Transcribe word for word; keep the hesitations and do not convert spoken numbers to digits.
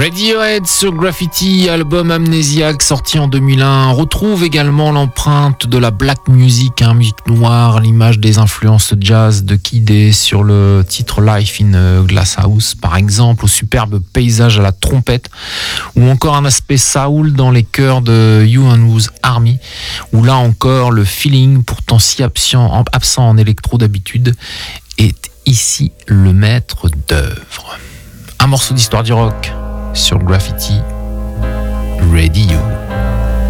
Radiohead sur Graffiti, album Amnésiaque sorti en deux mille un. On retrouve également l'empreinte de la black music, hein, musique noire, l'image des influences jazz de Kid A sur le titre Life in a Glass House par exemple, au superbe paysage à la trompette, ou encore un aspect soul dans les chœurs de You and Who's Army, où là encore le feeling, pourtant si absent, absent en électro d'habitude, est ici le maître d'œuvre. Un morceau d'histoire du rock sur Graffiti Radio.